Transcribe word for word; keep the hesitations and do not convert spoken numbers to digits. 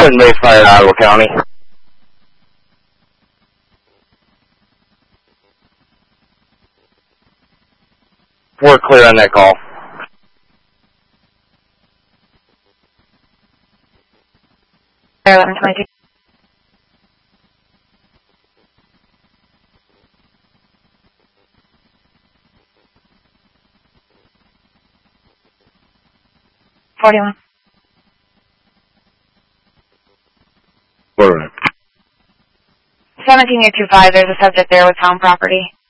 Twin Bay Fire in Ottawa County. We're clear on that call. eleven twenty-two. forty-one. All right. seventeen eight two five, there's a subject there with town property.